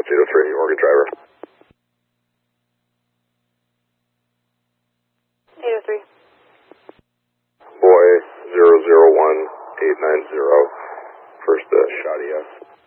803, Oregon driver. 803. Boy 001890, first Shadia.